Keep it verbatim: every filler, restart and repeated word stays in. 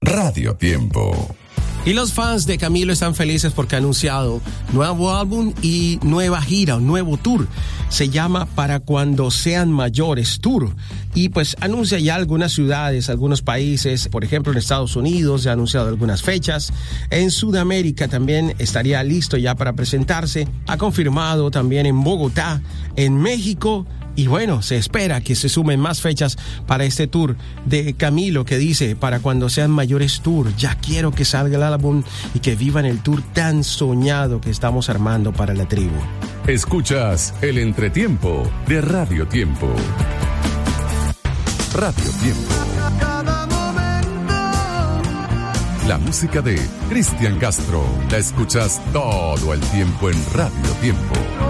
Radio Tiempo. Y los fans de Camilo están felices porque ha anunciado nuevo álbum y nueva gira, un nuevo tour. Se llama Para Cuando Sean Mayores Tour. Y pues anuncia ya algunas ciudades, algunos países, por ejemplo en Estados Unidos ya ha anunciado algunas fechas. En Sudamérica también estaría listo ya para presentarse. Ha confirmado también en Bogotá, en México. Y bueno, se espera que se sumen más fechas para este tour de Camilo, que dice, para cuando sean mayores tour, ya quiero que salga el álbum y que vivan el tour tan soñado que estamos armando para la tribu. Escuchas el entretiempo de Radio Tiempo. Radio Tiempo. La música de Cristian Castro la escuchas todo el tiempo en Radio Tiempo.